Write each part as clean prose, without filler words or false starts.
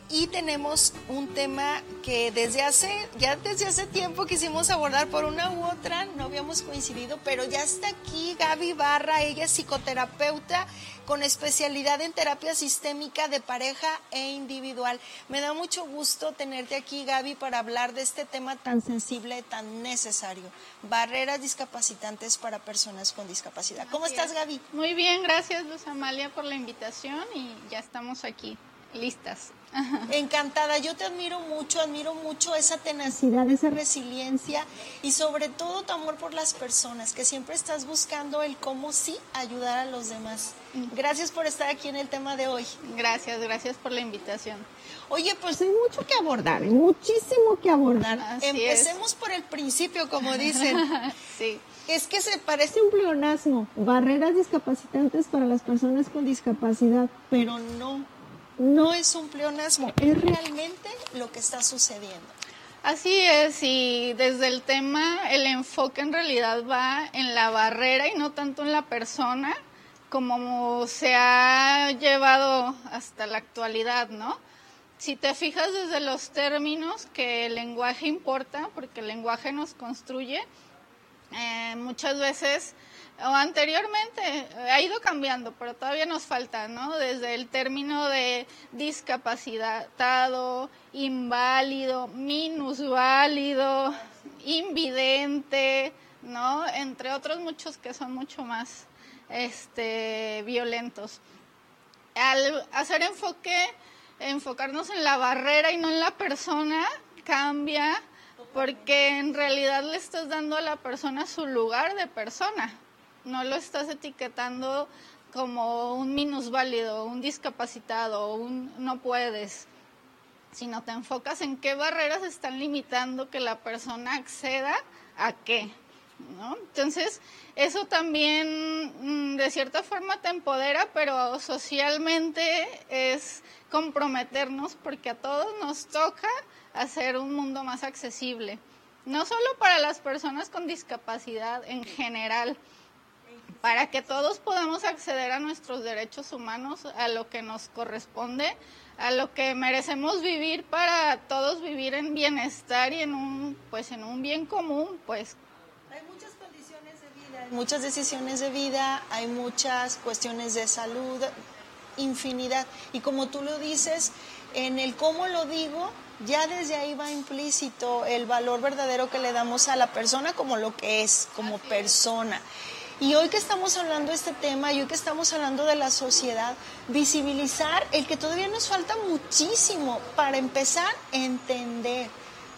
Y tenemos un tema que desde hace tiempo quisimos abordar por una u otra, no habíamos coincidido, pero ya está aquí Gaby Barra, ella es psicoterapeuta con especialidad en terapia sistémica de pareja e individual. Me da mucho gusto tenerte aquí, Gaby, para hablar de este tema tan sensible, tan necesario, barreras discapacitantes para personas con discapacidad. ¿Cómo estás, Gaby? Muy bien, gracias, Luz Amalia, por la invitación y ya estamos aquí, listas. Encantada, yo te admiro mucho esa tenacidad, esa resiliencia y sobre todo tu amor por las personas, que siempre estás buscando el cómo sí ayudar a los demás. Gracias por estar aquí en el tema de hoy. Gracias por la invitación. Oye, pues hay mucho que abordar, muchísimo que abordar. Así Empecemos por el principio, como dicen. Sí. Es que se parece un pleonasmo, barreras discapacitantes para las personas con discapacidad, pero no es un pleonasmo, es realmente lo que está sucediendo. Así es, y desde el tema, el enfoque en realidad va en la barrera y no tanto en la persona, como se ha llevado hasta la actualidad, ¿no? Si te fijas desde los términos que el lenguaje importa, porque el lenguaje nos construye, muchas veces o anteriormente ha ido cambiando, pero todavía nos falta, ¿no? Desde el término de discapacitado, inválido, minusválido, invidente, ¿no? Entre otros muchos que son mucho más violentos. Al hacer enfocarnos en la barrera y no en la persona, cambia, porque en realidad le estás dando a la persona su lugar de persona. No lo estás etiquetando como un minusválido, un discapacitado, un no puedes, sino te enfocas en qué barreras están limitando que la persona acceda a qué, ¿no? Entonces, eso también de cierta forma te empodera, pero socialmente es comprometernos porque a todos nos toca hacer un mundo más accesible, no solo para las personas con discapacidad en general, para que todos podamos acceder a nuestros derechos humanos, a lo que nos corresponde, a lo que merecemos vivir, para todos vivir en bienestar y en un bien común, pues. Hay muchas condiciones de vida, hay muchas decisiones de vida, hay muchas cuestiones de salud, infinidad. Y como tú lo dices, en el cómo lo digo, ya desde ahí va implícito el valor verdadero que le damos a la persona como lo que es, como persona. Y hoy que estamos hablando de este tema, y hoy que estamos hablando de la sociedad, visibilizar el que todavía nos falta muchísimo para empezar a entender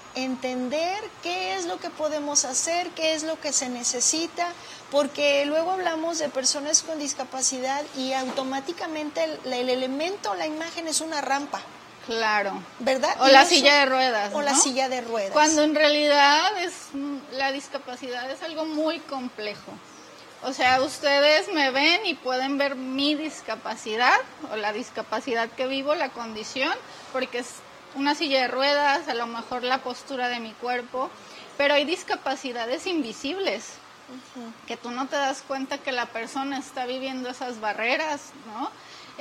qué es lo que podemos hacer, qué es lo que se necesita, porque luego hablamos de personas con discapacidad y automáticamente el elemento, la imagen es una rampa. Claro. ¿Verdad? O la silla de ruedas, o ¿no? La silla de ruedas. Cuando en realidad la discapacidad es algo muy complejo. O sea, ustedes me ven y pueden ver mi discapacidad o la discapacidad que vivo, la condición, porque es una silla de ruedas, a lo mejor la postura de mi cuerpo, pero hay discapacidades invisibles, que tú no te das cuenta que la persona está viviendo esas barreras, ¿no?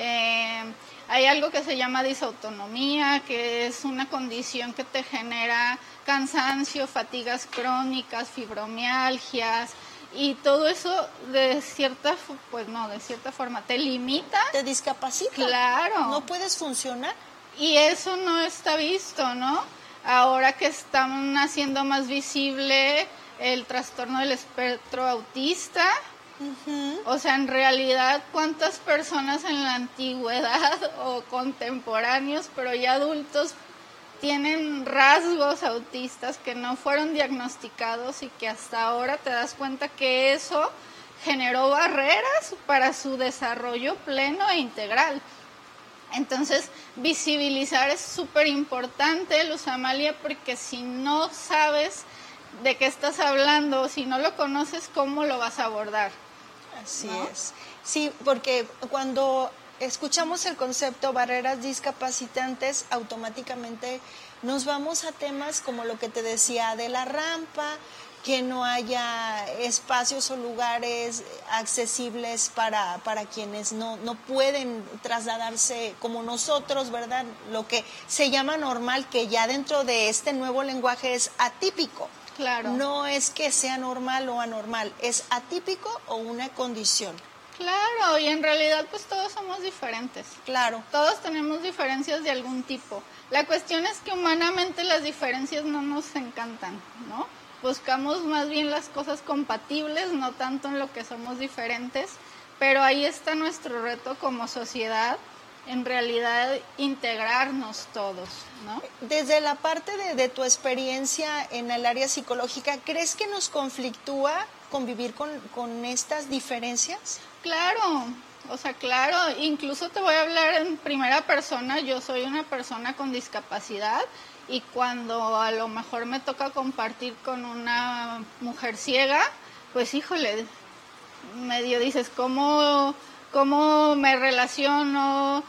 Hay algo que se llama disautonomía, que es una condición que te genera cansancio, fatigas crónicas, fibromialgias, y todo eso de cierta forma te limita. Te discapacita. Claro. No puedes funcionar. Y eso no está visto, ¿no? Ahora que están haciendo más visible el trastorno del espectro autista. O sea, en realidad, ¿cuántas personas en la antigüedad o contemporáneos, pero ya adultos, tienen rasgos autistas que no fueron diagnosticados y que hasta ahora te das cuenta que eso generó barreras para su desarrollo pleno e integral? Entonces, visibilizar es súper importante, Luz Amalia, porque si no sabes de qué estás hablando, si no lo conoces, ¿cómo lo vas a abordar? Así ¿no? es. Sí, porque cuando escuchamos el concepto barreras discapacitantes, automáticamente nos vamos a temas como lo que te decía de la rampa, que no haya espacios o lugares accesibles para quienes no pueden trasladarse como nosotros, ¿verdad? Lo que se llama normal, que ya dentro de este nuevo lenguaje es atípico. Claro. No es que sea normal o anormal, es atípico o una condición. Claro, y en realidad pues todos somos diferentes. Claro. Todos tenemos diferencias de algún tipo. La cuestión es que humanamente las diferencias no nos encantan, ¿no? Buscamos más bien las cosas compatibles, no tanto en lo que somos diferentes, pero ahí está nuestro reto como sociedad, en realidad integrarnos todos, ¿no? Desde la parte de tu experiencia en el área psicológica, ¿crees que nos conflictúa convivir con estas diferencias? Claro, o sea, claro, incluso te voy a hablar en primera persona. Yo soy una persona con discapacidad y cuando a lo mejor me toca compartir con una mujer ciega, pues híjole, medio dices, ¿cómo me relaciono?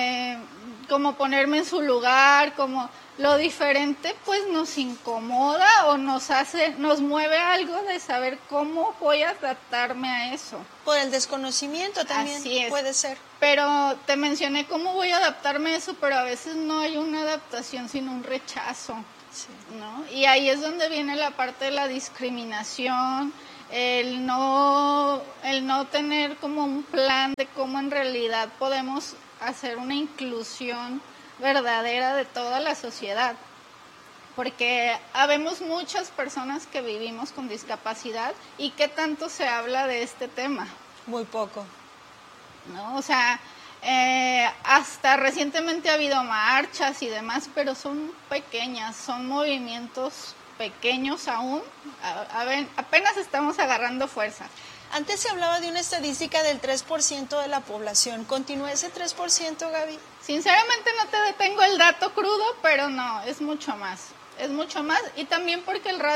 ¿Cómo ponerme en su lugar? ¿Cómo? Lo diferente pues nos incomoda o nos mueve algo de saber cómo voy a adaptarme a eso. Por el desconocimiento también. Así es. Puede ser. Pero te mencioné cómo voy a adaptarme a eso, pero a veces no hay una adaptación sino un rechazo, Sí. ¿no? Y ahí es donde viene la parte de la discriminación, el no tener como un plan de cómo en realidad podemos hacer una inclusión verdadera de toda la sociedad, porque habemos muchas personas que vivimos con discapacidad y qué tanto se habla de este tema. Muy poco. ¿No? O sea, hasta recientemente ha habido marchas y demás, pero son pequeñas, son movimientos pequeños aún, apenas estamos agarrando fuerza. Antes se hablaba de una estadística del 3% de la población. ¿Continúa ese 3%, Gaby? Sinceramente no te detengo el dato crudo, pero no, es mucho más. Es mucho más y también porque el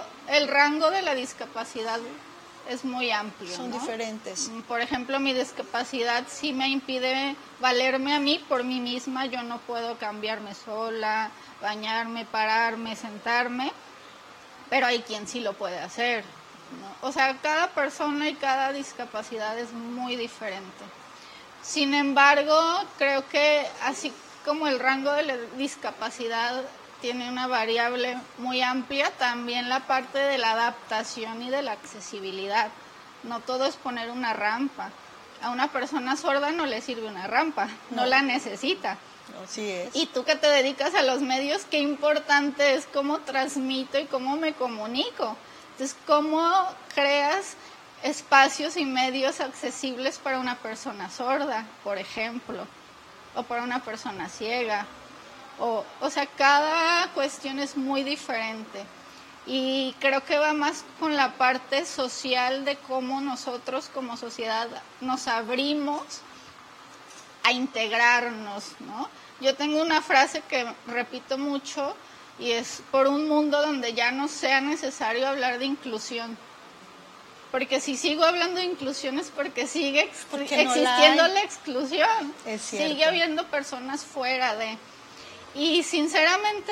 rango de la discapacidad es muy amplio. Son ¿no? diferentes. Por ejemplo, mi discapacidad sí me impide valerme a mí por mí misma. Yo no puedo cambiarme sola, bañarme, pararme, sentarme, pero hay quien sí lo puede hacer, ¿no? O sea, cada persona y cada discapacidad es muy diferente. Sin embargo, creo que así como el rango de la discapacidad tiene una variable muy amplia, también la parte de la adaptación y de la accesibilidad. No todo es poner una rampa. A una persona sorda no le sirve una rampa, no la necesita. Así es. Y tú que te dedicas a los medios, qué importante es cómo transmito y cómo me comunico. Entonces, cómo creas espacios y medios accesibles para una persona sorda, por ejemplo, o para una persona ciega. O sea, cada cuestión es muy diferente y creo que va más con la parte social de cómo nosotros como sociedad nos abrimos a integrarnos, ¿no? Yo tengo una frase que repito mucho y es por un mundo donde ya no sea necesario hablar de inclusión. Porque si sigo hablando de inclusión es porque sigue existiendo la exclusión. Es cierto. Sigue habiendo personas fuera de... Y sinceramente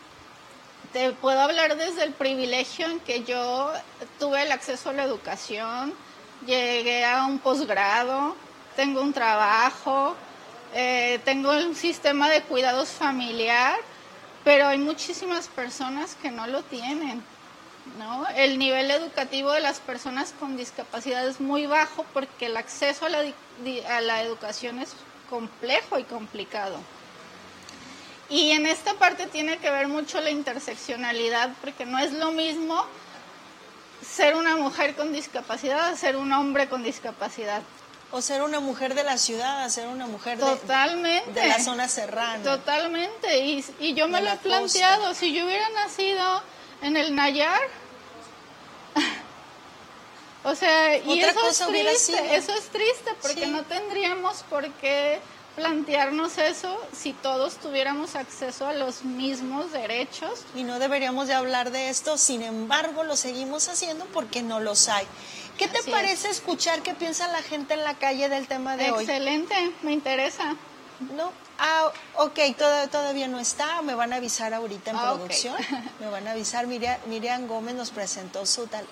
te puedo hablar desde el privilegio en que yo tuve el acceso a la educación, llegué a un posgrado, tengo un trabajo, tengo un sistema de cuidados familiar, pero hay muchísimas personas que no lo tienen, ¿no? El nivel educativo de las personas con discapacidad es muy bajo porque el acceso a la educación es complejo y complicado. Y en esta parte tiene que ver mucho la interseccionalidad, porque no es lo mismo ser una mujer con discapacidad a ser un hombre con discapacidad. O ser una mujer de la ciudad, a ser una mujer Totalmente. de la zona serrana. Totalmente. Y yo me De lo he la planteado. costa. Si yo hubiera nacido en el Nayar, o sea, y Otra eso cosa es hubiera triste. sido. Eso es triste porque Sí. no tendríamos por qué plantearnos eso si todos tuviéramos acceso a los mismos derechos. Y no deberíamos de hablar de esto, sin embargo lo seguimos haciendo porque no los hay. ¿Qué te Así parece escuchar qué piensa la gente en la calle del tema de hoy? Excelente, me interesa. No, ok, todavía no está, me van a avisar ahorita en producción, me van a avisar. Miriam Gómez nos prestó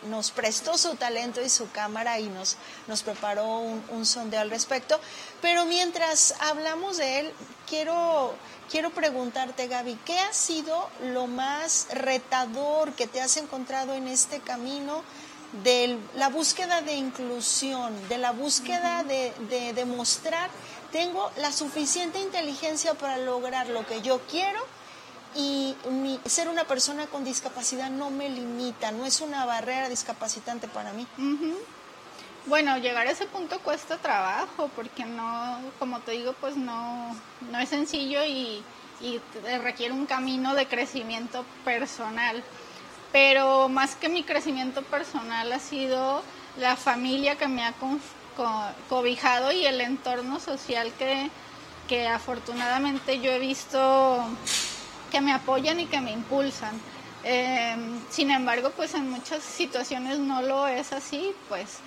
su talento y su cámara y nos preparó un sondeo al respecto, pero mientras hablamos de él, quiero preguntarte, Gaby, ¿qué ha sido lo más retador que te has encontrado en este camino de la búsqueda de inclusión, de la búsqueda de demostrar tengo la suficiente inteligencia para lograr lo que yo quiero y ser una persona con discapacidad no me limita, no es una barrera discapacitante para mí? Bueno, llegar a ese punto cuesta trabajo porque no, como te digo, pues no es sencillo y requiere un camino de crecimiento personal. Pero más que mi crecimiento personal ha sido la familia que me ha cobijado y el entorno social que afortunadamente yo he visto que me apoyan y que me impulsan. Sin embargo, pues en muchas situaciones no lo es así, pues.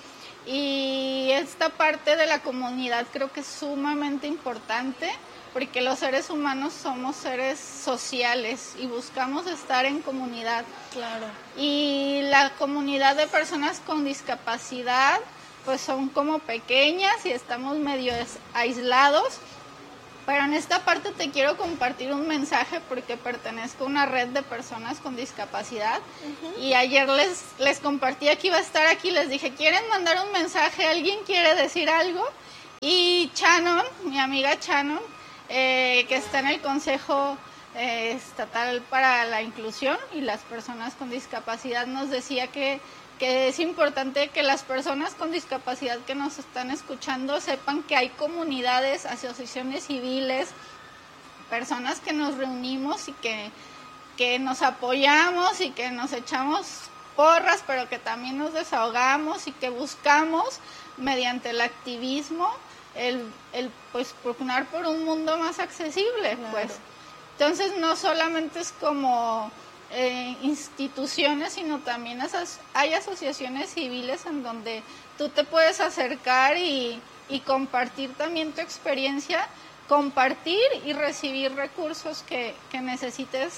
Y esta parte de la comunidad creo que es sumamente importante porque los seres humanos somos seres sociales y buscamos estar en comunidad. Claro. Y la comunidad de personas con discapacidad pues son como pequeñas y estamos medio aislados, pero en esta parte te quiero compartir un mensaje porque pertenezco a una red de personas con discapacidad y ayer les compartí que iba a estar aquí, les dije, ¿quieren mandar un mensaje? ¿Alguien quiere decir algo? Y Shannon, mi amiga Shannon, que está en el Consejo Estatal para la Inclusión y las Personas con Discapacidad, nos decía que es importante que las personas con discapacidad que nos están escuchando sepan que hay comunidades, asociaciones civiles, personas que nos reunimos y que nos apoyamos y que nos echamos porras, pero que también nos desahogamos y que buscamos mediante el activismo el pues propugnar por un mundo más accesible. Claro. Pues entonces no solamente es como instituciones, sino también hay asociaciones civiles en donde tú te puedes acercar y compartir también tu experiencia, compartir y recibir recursos que necesites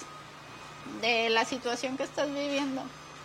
de la situación que estás viviendo.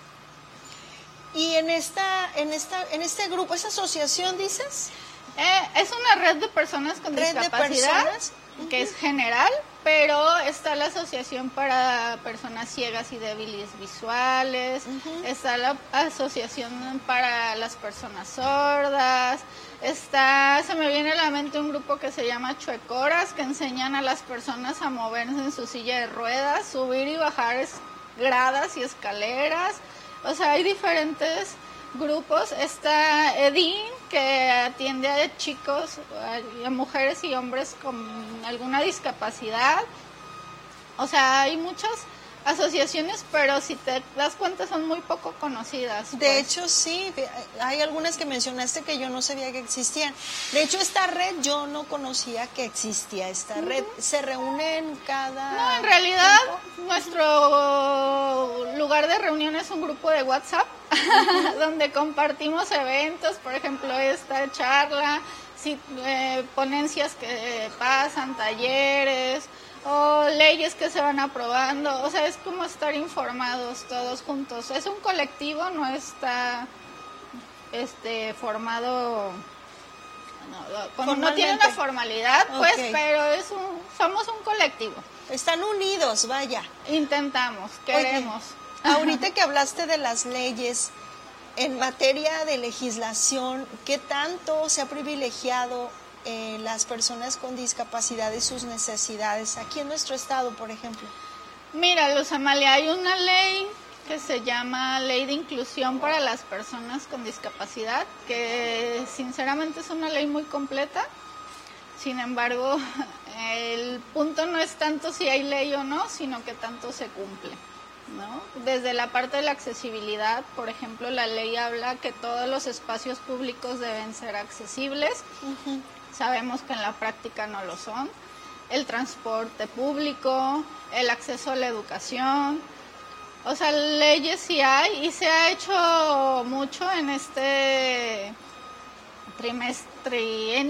Y en este grupo, ¿esa asociación dices? Es una red de personas con discapacidad, que es general, pero está la Asociación para Personas Ciegas y Débiles Visuales, está la Asociación para las Personas Sordas, se me viene a la mente un grupo que se llama Chuecoras, que enseñan a las personas a moverse en su silla de ruedas, subir y bajar gradas y escaleras. O sea, hay diferentes grupos. Está Edin, que atiende a chicos, a mujeres y hombres con alguna discapacidad. O sea, hay muchas asociaciones, pero si te das cuenta son muy poco conocidas. Pues. De hecho, sí, hay algunas que mencionaste que yo no sabía que existían. De hecho, esta red yo no conocía que existía. Esta red se reúnen cada... No, en realidad nuestro lugar de reunión es un grupo de WhatsApp donde compartimos eventos, por ejemplo, esta charla, ponencias que pasan, talleres o leyes que se van aprobando. O sea, es como estar informados todos juntos. Es un colectivo, no está formado, no tiene una formalidad, pues, pero somos un colectivo. Están unidos, vaya. Intentamos, queremos. Oye, ahorita que hablaste de las leyes, en materia de legislación, ¿qué tanto se ha privilegiado las personas con discapacidad y sus necesidades aquí en nuestro estado, por ejemplo? Mira, Luz Amalia, hay una ley que se llama Ley de Inclusión para las Personas con Discapacidad, que sinceramente es una ley muy completa. Sin embargo, el punto no es tanto si hay ley o no, sino que tanto se cumple, ¿no? Desde la parte de la accesibilidad, por ejemplo, la ley habla que todos los espacios públicos deben ser accesibles. Sabemos que en la práctica no lo son. El transporte público, el acceso a la educación. O sea, leyes sí hay y se ha hecho mucho en este trienio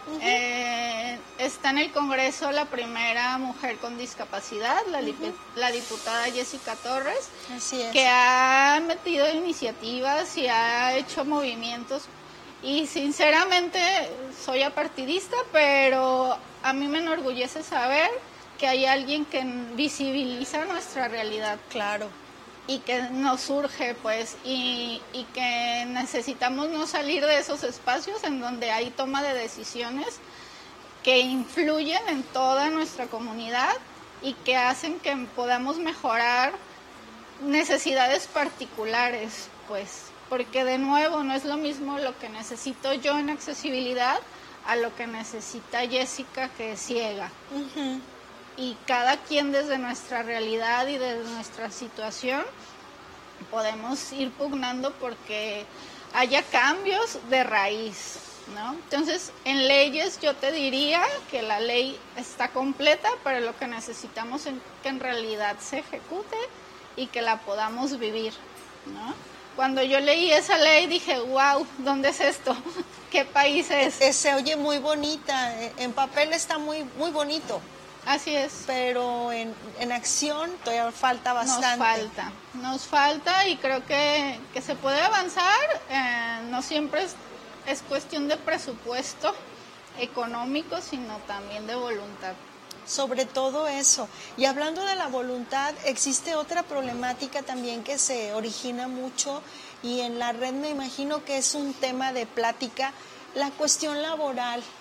Está en el Congreso la primera mujer con discapacidad, la diputada Jessica Torres, Así es. que ha metido iniciativas y ha hecho movimientos. Y sinceramente soy apartidista, pero a mí me enorgullece saber que hay alguien que visibiliza nuestra realidad. Claro. Y que nos surge, pues, y que necesitamos no salir de esos espacios en donde hay toma de decisiones que influyen en toda nuestra comunidad y que hacen que podamos mejorar necesidades particulares, pues, porque de nuevo no es lo mismo lo que necesito yo en accesibilidad a lo que necesita Jessica, que es ciega. Uh-huh. Y cada quien desde nuestra realidad y desde nuestra situación podemos ir pugnando porque haya cambios de raíz, ¿no? Entonces, en leyes yo te diría que la ley está completa, pero lo que necesitamos es que en realidad se ejecute y que la podamos vivir, ¿no? Cuando yo leí esa ley dije, wow, ¿dónde es esto? ¿Qué país es? Se oye muy bonita, en papel está muy, muy bonito. Así es. Pero en acción todavía falta bastante. Nos falta y creo que se puede avanzar. No siempre es cuestión de presupuesto económico, sino también de voluntad. Sobre todo eso. Y hablando de la voluntad, existe otra problemática también que se origina mucho y en la red me imagino que es un tema de plática, la cuestión laboral.